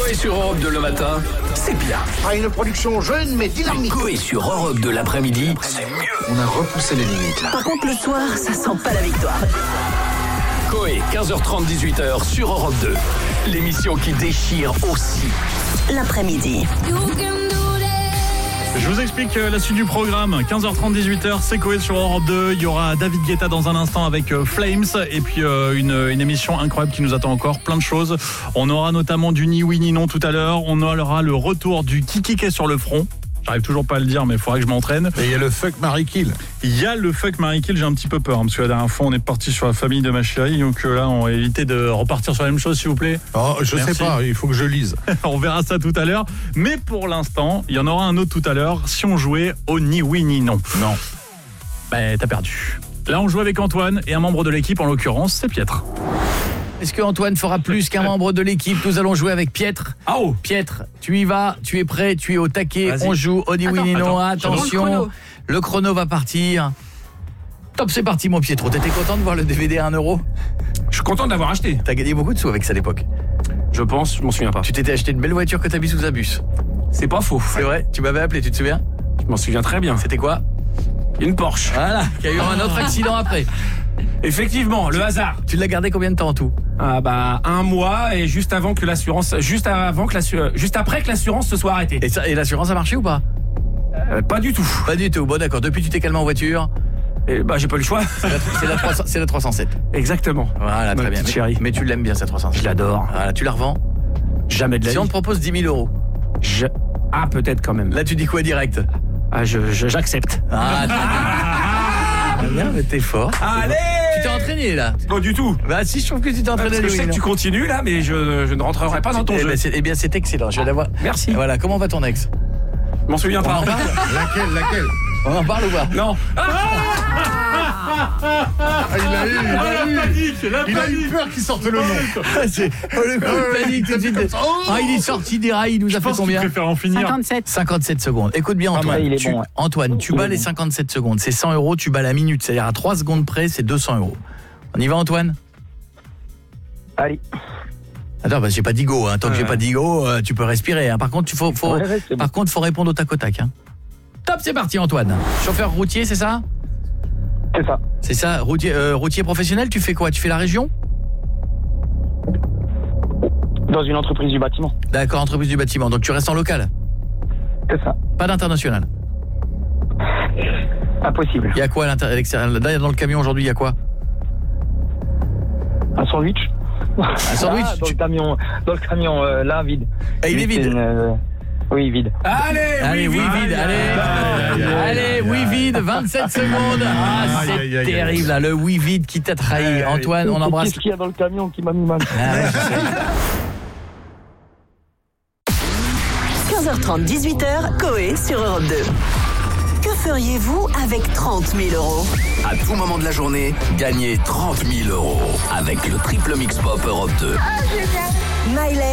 Coé sur Europe 2 le matin, c'est bien. Ah, une production jeune mais dynamique. Coé sur Europe 2 l'après-midi, c'est mieux. On a repoussé les limites là. Par contre, le soir, ça sent pas la victoire. Coé, 15h30, 18h sur Europe 2. L'émission qui déchire aussi. L'après-midi. Je vous explique la suite du programme. 15h30, 18h, c'est Coé sur Europe 2. Il y aura David Guetta dans un instant avec Flames. Et puis une émission incroyable qui nous attend encore. Plein de choses. On aura notamment du ni oui ni non tout à l'heure. On aura le retour du Kiki qui est sur le front. J'arrive toujours pas à le dire, mais il faudra que je m'entraîne. Et il y a le fuck, marry, kill. Il y a le fuck, marry, kill, j'ai un petit peu peur. Parce que la dernière fois, on est parti sur la famille de ma chérie. Donc là, on va éviter de repartir sur la même chose, s'il vous plaît. Oh, je Merci. sais pas, il faut que je lise. On verra ça tout à l'heure. Mais pour l'instant, il y en aura un autre tout à l'heure. Si on jouait au ni oui ni non. Non. Ben, t'as perdu. Là, on joue avec Antoine et un membre de l'équipe, en l'occurrence, c'est Pietre. Est-ce que Antoine fera plus qu'un membre de l'équipe? Nous allons jouer avec Pietre. Oh. Pietre, tu y vas, tu es prêt, tu es au taquet, Vas-y. on joue, on dit oui ni non, attends, attention, le chrono va partir. Top, c'est parti mon Pietro, t'étais content de voir le DVD à 1 €? Je suis content de l'avoir acheté. T'as gagné beaucoup de sous avec ça à l'époque. Je pense, je m'en souviens pas. Tu t'étais acheté une belle voiture que t'as mis sous un bus. C'est pas faux. C'est vrai, tu m'avais appelé, tu te souviens? Je m'en souviens très bien. C'était quoi? Une Porsche. Voilà, qui a eu un autre accident après. Effectivement, le hasard. Tu l'as gardé combien de temps en tout? Ah bah 1 mois et juste après que l'assurance se soit arrêtée. Et l'assurance a marché ou pas? Pas du tout. Pas du tout, bon d'accord, depuis tu t'es calmé en voiture. Et bah j'ai pas eu le choix. C'est la 307. Exactement. Voilà, très Ma bien. petite chérie. Mais tu l'aimes bien cette 307. Je l'adore. Voilà, tu la revends? Jamais de la Si vie. on te propose 10 000 €. Ah peut-être quand même. Là tu dis quoi direct? Ah j'accepte. Ah, très bien, mais t'es fort. Allez. Tu t'es entraîné là? Pas du tout. Bah si, je trouve que tu t'es entraîné. Parce que je sais que tu continues là, mais je ne rentrerai pas dans ton jeu. Eh bien c'est excellent, je vais l'avoir. Merci. Voilà, comment va ton ex? Je m'en souviens pas. Laquelle On en parle ou pas? Non. Il a eu peur qu'il sorte le nom. C'est le coup de panique tout de suite. Ah, il est sorti des rails, il nous a fait combien? Je préfère en finir. 57 secondes. Écoute bien Antoine, il est bon, ouais. Antoine, tu bats les 57 secondes, c'est 100 €, tu bats la minute, c'est-à-dire à 3 secondes près, c'est 200 €. On y va Antoine? Allez. Attends, bah j'ai pas dit go, hein. Tant que j'ai pas dit go, tu peux respirer, hein. Par contre, faut répondre au tac au tac, hein. Top, c'est parti Antoine. Chauffeur routier, c'est ça? C'est ça. C'est ça, routier professionnel, tu fais quoi? Tu fais la région? Dans une entreprise du bâtiment. D'accord, entreprise du bâtiment, donc tu restes en local? C'est ça. Pas d'international? Impossible. Il y a quoi à l'extérieur? Là, dans le camion aujourd'hui, il y a quoi? Un sandwich. Un sandwich? Dans le camion, là, vide. Et il est vide? Oui, vide. Allez, oui, vide, allez, oui, vide, 27 secondes. Ah, c'est terrible, là, le oui, vide qui t'a trahi. Antoine, on embrasse. Qu'est-ce qu'il y a dans le camion qui m'a mis mal? Ah, ouais, je sais. 15h30, 18h, Coé sur Europe 2. Que feriez-vous avec 30 000 €? À tout moment de la journée, gagnez 30 000 € avec le triple mix pop Europe 2. Miley